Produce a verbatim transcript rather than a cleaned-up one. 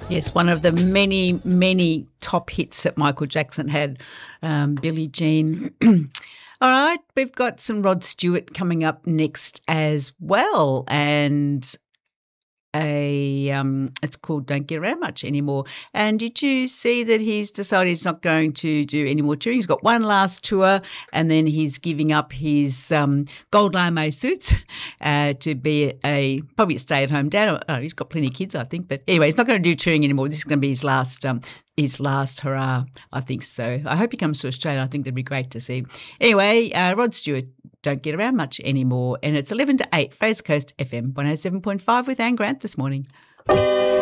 Yes, one of the many, many top hits that Michael Jackson had, um, Billie Jean. All right, we've got some Rod Stewart coming up next as well, and a um, it's called Don't Get Around Much Anymore. And did you see that he's decided he's not going to do any more touring? He's got one last tour, and then he's giving up his um, gold lame suits uh, to be a probably a stay-at-home dad. Oh, he's got plenty of kids, I think. But anyway, he's not going to do touring anymore. This is going to be his last um, his last hurrah, I think so. I hope he comes to Australia. I think that'd be great to see. Anyway, uh, Rod Stewart, Don't Get Around Much Anymore. And it's eleven to eight, Fraser Coast F M one oh seven point five with Anne Grant this morning.